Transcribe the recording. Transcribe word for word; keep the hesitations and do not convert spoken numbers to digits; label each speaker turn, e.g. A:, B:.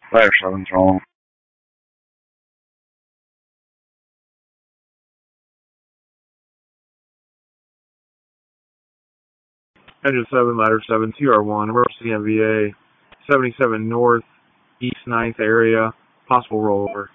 A: Ladder seven's wrong.
B: Engine seven, ladder seven, T R one, emergency M V A, seventy-seven North, East ninth area, possible rollover.